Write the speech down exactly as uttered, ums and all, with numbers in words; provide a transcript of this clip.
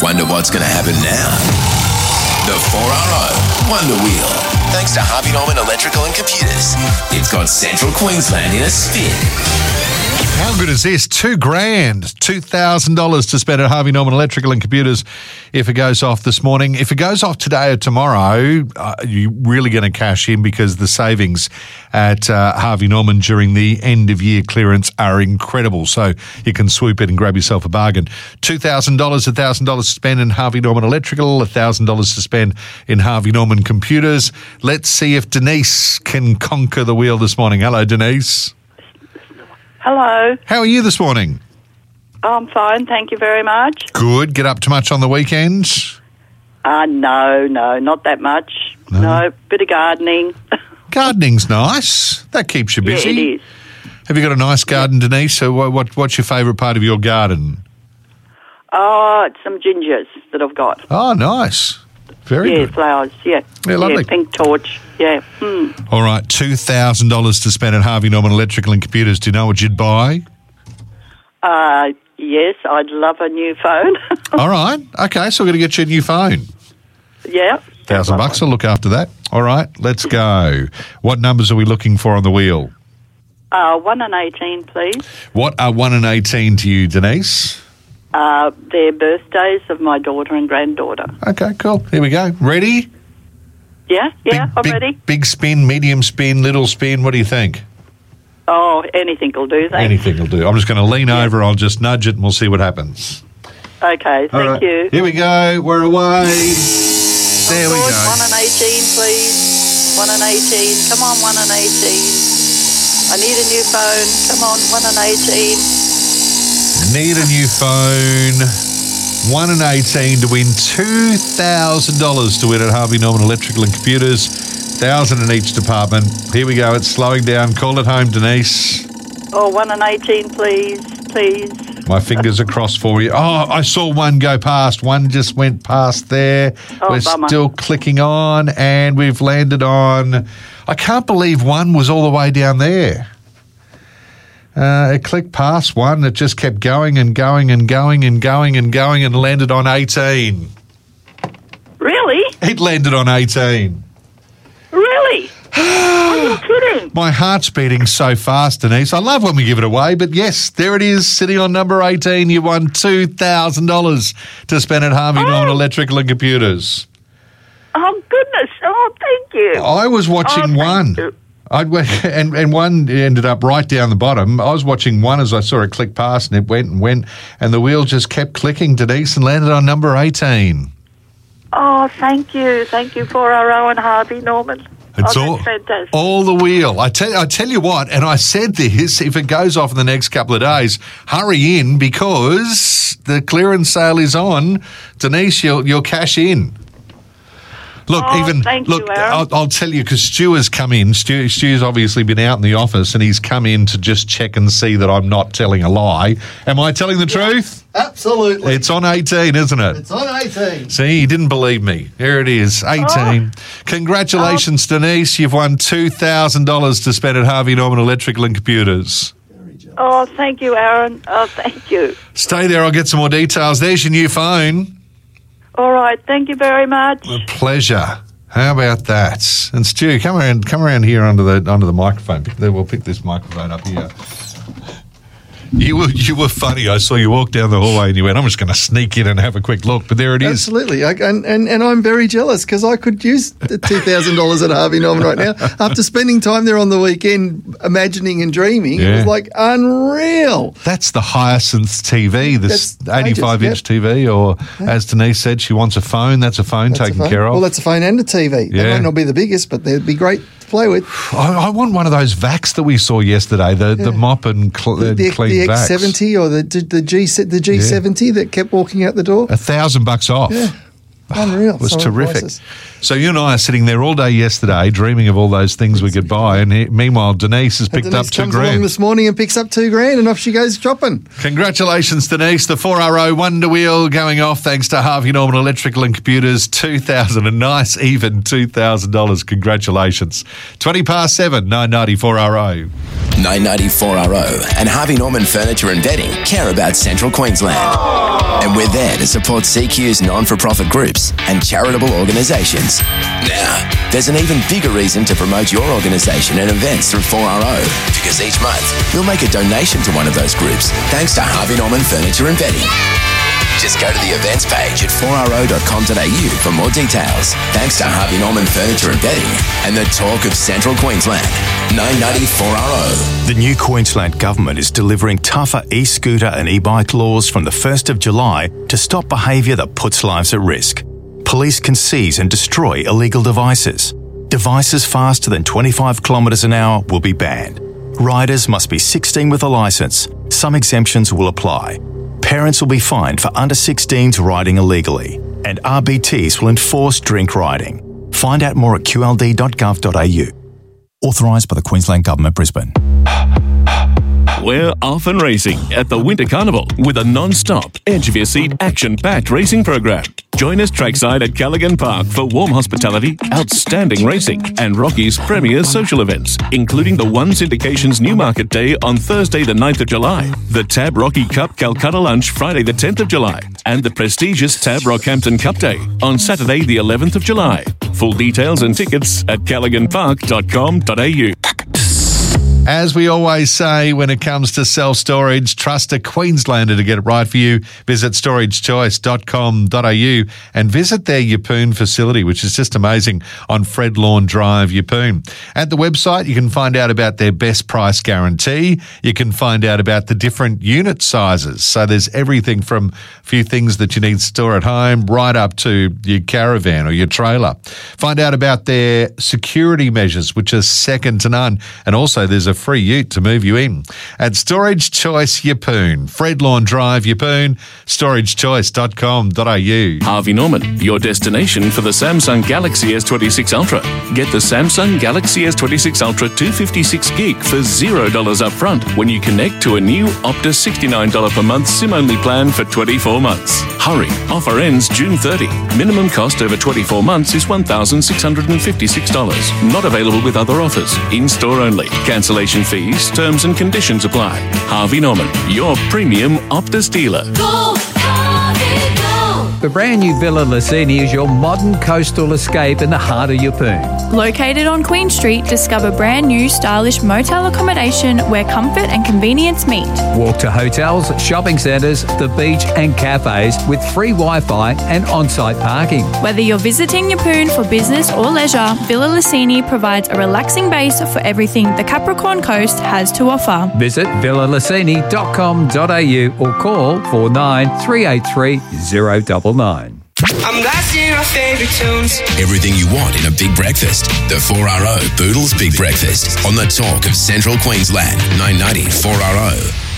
Wonder what's going to happen now? The four R O Wonder Wheel. Thanks to Harvey Norman Electrical and Computers. It's got Central Queensland in a spin. How good is this? Two grand, two thousand dollars to spend at Harvey Norman Electrical and Computers if it goes off this morning. If it goes off today or tomorrow, uh, you're really going to cash in because the savings at uh, Harvey Norman during the end of year clearance are incredible. So you can swoop in and grab yourself a bargain. two thousand dollars, one thousand dollars to spend in Harvey Norman Electrical, one thousand dollars to spend in Harvey Norman Computers. Let's see if Denise can conquer the wheel this morning. Hello, Denise. Hello. How are you this morning? I'm fine, thank you very much. Good. Get up to much on the weekends? Uh, no, no, not that much. No? No, bit of gardening. Gardening's nice. That keeps you busy. Yeah, it is. Have you got a nice garden, Denise? So what, what, what's your favourite part of your garden? Oh, it's some gingers that I've got. Oh, nice. Very yeah, good. flowers, yeah. Yeah, lovely. pink torch, yeah. Hmm. All right, two thousand dollars to spend at Harvey Norman Electrical and Computers. Do you know what you'd buy? Uh, yes, I'd love a new phone. All right. Okay, so we're going to get you a new phone. Yeah. Thousand bucks, I'll look after that. All right, let's go. What numbers are we looking for on the wheel? Uh, one and eighteen, please. What are one and eighteen to you, Denise? Uh, they're birthdays of my daughter and granddaughter. Okay, cool. Here we go. Ready? Yeah, yeah, big, I'm big, ready. Big spin, medium spin, little spin. What do you think? Oh, anything will do, thanks. Anything will do. I'm just going to lean yeah. over. I'll just nudge it and we'll see what happens. Okay, thank right. you. Here we go. We're away. There oh, we God, go. One and eighteen, please. One and eighteen. Come on, one and eighteen. I need a new phone. Come on, one and eighteen. Need a new phone. one and eighteen to win two thousand dollars to win at Harvey Norman Electrical and Computers. one thousand dollars in each department. Here we go. It's slowing down. Call it home, Denise. Oh, one and eighteen, please. Please. My fingers are crossed for you. Oh, I saw one go past. One just went past there. Oh, We're bummer. still clicking on, and we've landed on... I can't believe one was all the way down there. Uh, it clicked past one. It just kept going and going and going and going and going and landed on eighteen. Really? It landed on eighteen. Really? Are you kidding? My heart's beating so fast, Denise. I love when we give it away, but yes, there it is, sitting on number eighteen. You won two thousand dollars to spend at Harvey Oh. Norman Electrical and Computers. Oh, goodness. Oh, thank you. I was watching Oh, thank one. you. I'd, and, and one ended up right down the bottom. I was watching one as I saw it click past, and it went and went, and the wheel just kept clicking, Denise, and landed on number eighteen. Oh, thank you. Thank you for our own Harvey Norman. It's oh, all, that's fantastic. all the wheel. I tell, I tell you what, and I said this, if it goes off in the next couple of days, hurry in because the clearance sale is on. Denise, you'll, you'll cash in. Look, Oh, even thank look. you, Aaron. I'll, I'll tell you because Stu has come in. Stu, Stu's obviously been out in the office, and he's come in to just check and see that I'm not telling a lie. Am I telling the truth? Absolutely. It's on eighteen, isn't it? It's on eighteen. See, he didn't believe me. Here it is, eighteen. Oh. Congratulations, Denise. You've won two thousand dollars to spend at Harvey Norman Electrical and Computers. Oh, thank you, Aaron. Oh, thank you. Stay there. I'll get some more details. There's your new phone. All right. Thank you very much. A pleasure. How about that? And Stu, come around, come around here under the under the microphone. Pick the, we'll pick this microphone up here. You were you were funny. I saw you walk down the hallway and you went, I'm just going to sneak in and have a quick look. But there it is. Absolutely. I, and, and, and I'm very jealous because I could use the two thousand dollars at Harvey Norman right now. After spending time there on the weekend imagining and dreaming, Yeah. it was like unreal. That's the Hyacinth T V, this That's eighty-five inch ages, T V, or as Denise said, she wants a phone. That's a phone That's a taken phone. care of. Well, that's a phone and a T V. Yeah. They might not be the biggest, but they'd be great to play with. I, I want one of those Vax that we saw yesterday, the, the mop and cl- The, the, clean the Vax. X seventy or the the G the G seventy that kept walking out the door. A thousand bucks off. Yeah. Unreal. It was Some of the terrific. prices. So you and I are sitting there all day yesterday dreaming of all those things we could buy, and he, meanwhile Denise has picked And Denise up two comes along grand. this morning and picks up two grand, and off she goes shopping. Congratulations, Denise. The four R O Wonder Wheel going off thanks to Harvey Norman Electrical and Computers. two thousand dollars, a nice even two thousand dollars. Congratulations. twenty past seven, nine ninety four R O. nine ninety-four R O and Harvey Norman Furniture and Bedding care about Central Queensland. And we're there to support C Q's non-for-profit groups and charitable organisations. Now, there's an even bigger reason to promote your organisation and events through four R O, because each month we'll make a donation to one of those groups thanks to Harvey Norman Furniture and Bedding. Just go to the events page at four R O dot com dot a u for more details. Thanks to Harvey Norman Furniture and Bedding and the talk of Central Queensland. nine ninety four R O. The new Queensland Government is delivering tougher e-scooter and e-bike laws from the first of July to stop behaviour that puts lives at risk. Police can seize and destroy illegal devices. Devices faster than twenty-five kilometres an hour will be banned. Riders must be sixteen with a licence. Some exemptions will apply. Parents will be fined for under sixteens riding illegally, and R B Ts will enforce drink riding. Find out more at q l d dot gov dot a u. Authorised by the Queensland Government, Brisbane. We're off and racing at the Winter Carnival with a non-stop, edge-of-your-seat, action-packed racing program. Join us trackside at Callaghan Park for warm hospitality, outstanding racing, and Rocky's premier social events, including the One Syndication's Newmarket Day on Thursday the ninth of July, the Tab Rocky Cup Calcutta Lunch Friday the tenth of July, and the prestigious Tab Rockhampton Cup Day on Saturday the eleventh of July. Full details and tickets at callaghan park dot com dot a u. As we always say, when it comes to self-storage, trust a Queenslander to get it right for you. Visit storage choice dot com dot a u and visit their Yeppoon facility, which is just amazing, on Fred Lawn Drive, Yeppoon. At the website, you can find out about their best price guarantee. You can find out about the different unit sizes. So there's everything from a few things that you need to store at home right up to your caravan or your trailer. Find out about their security measures, which are second to none. And also there's a free ute to move you in. At Storage Choice Yeppoon, Fred Lawn Drive, Yeppoon, storage choice dot com dot a u. Harvey Norman, your destination for the Samsung Galaxy S twenty-six Ultra. Get the Samsung Galaxy S twenty-six Ultra two fifty-six gig for zero dollars up front when you connect to a new Optus sixty-nine dollars per month SIM-only plan for twenty-four months. Hurry, offer ends June thirtieth. Minimum cost over twenty-four months is one thousand six hundred fifty-six dollars. Not available with other offers. In-store only. Cancellation fees, terms and conditions apply. Harvey Norman, your premium Optus dealer. Go, Harvey, go! The brand new Villa Lucini is your modern coastal escape in the heart of Yeppoon. Located on Queen Street, discover brand new stylish motel accommodation where comfort and convenience meet. Walk to hotels, shopping centres, the beach and cafes with free Wi-Fi and on-site parking. Whether you're visiting Yeppoon for business or leisure, Villa Lucini provides a relaxing base for everything the Capricorn Coast has to offer. Visit villa lucini dot com dot a u or call four nine three eight three zero nine nine. I'm blasting my favorite tunes. Everything you want in a big breakfast. The four R O Boodles Big Breakfast on the talk of Central Queensland. nine ninety four R O.